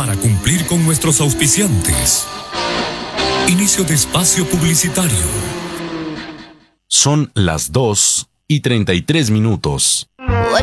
para cumplir con nuestros auspiciantes. Inicio de espacio publicitario. Son las 2:33. What